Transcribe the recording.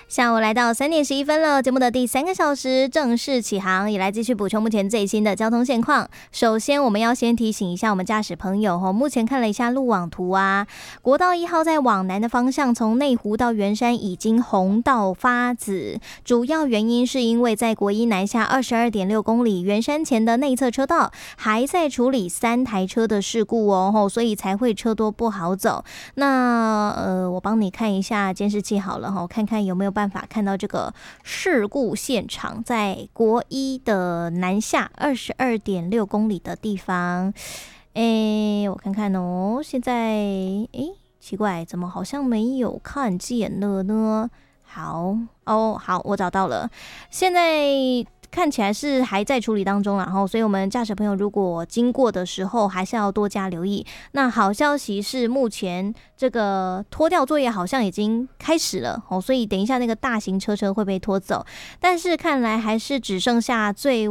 下午来到3:11了，节目的第3个小时正式起航，也来继续补充目前最新的交通现况。首先，我们要先提醒一下我们驾驶朋友目前看了一下路网图啊，国道1号在往南的方向，从内湖到圆山已经红到发紫，主要原因是因为在国一南下22.6公里圆山前的内侧车道还在处理3台车的事故哦，所以才会车多不好走。那我帮你看一下监视器好了看看有没有办法看到这个事故现场，在国一的南下22.6公里的地方。我看看现在奇怪，怎么好像没有看见了呢？好，我找到了，现在看起来是还在处理当中啦，所以我们驾驶朋友如果经过的时候还是要多加留意。那好消息是目前这个拖吊作业好像已经开始了所以等一下那个大型车会被拖走，但是看来还是只剩下最